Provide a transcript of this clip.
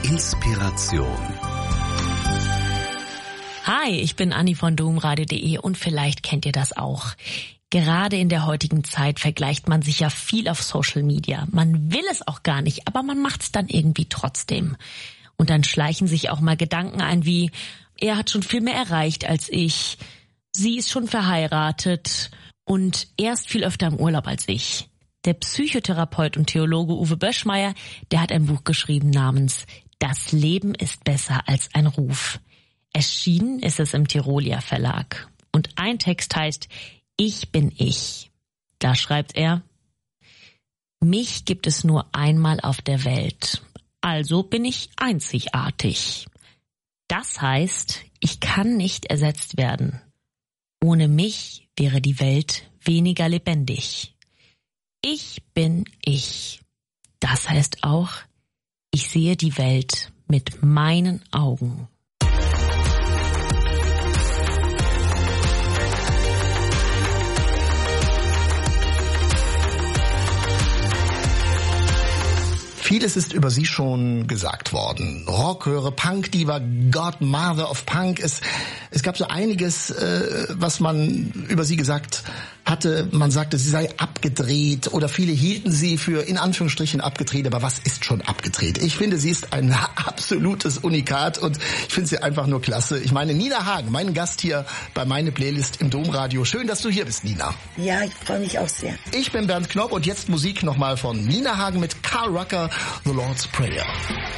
Inspiration. Hi, ich bin Anni von domradio.de und vielleicht kennt ihr das auch. Gerade in der heutigen Zeit vergleicht man sich ja viel auf Social Media. Man will es auch gar nicht, aber man macht es dann irgendwie trotzdem. Und dann schleichen sich auch mal Gedanken ein wie, er hat schon viel mehr erreicht als ich, sie ist schon verheiratet und er ist viel öfter im Urlaub als ich. Der Psychotherapeut und Theologe Uwe Böschmeier, der hat ein Buch geschrieben namens Das Leben ist besser als ein Ruf. Erschienen ist es im Tirolia Verlag. Und ein Text heißt Ich bin ich. Da schreibt er: Mich gibt es nur einmal auf der Welt. Also bin ich einzigartig. Das heißt, ich kann nicht ersetzt werden. Ohne mich wäre die Welt weniger lebendig. Ich bin ich. Das heißt auch, ich sehe die Welt mit meinen Augen. Vieles ist über sie schon gesagt worden. Rockhöre, Punk-Diva, Godmother of Punk. Es gab so einiges, was man über sie gesagt hatte. Man sagte, sie sei abgedreht oder viele hielten sie für in Anführungsstrichen abgedreht. Aber was ist schon abgedreht? Ich finde, sie ist ein absolutes Unikat und ich finde sie einfach nur klasse. Ich meine, Nina Hagen, mein Gast hier bei Meine Playlist im Domradio. Schön, dass du hier bist, Nina. Ja, ich freue mich auch sehr. Ich bin Bernd Knopp und jetzt Musik nochmal von Nina Hagen mit Carl Rucker, The Lord's Prayer.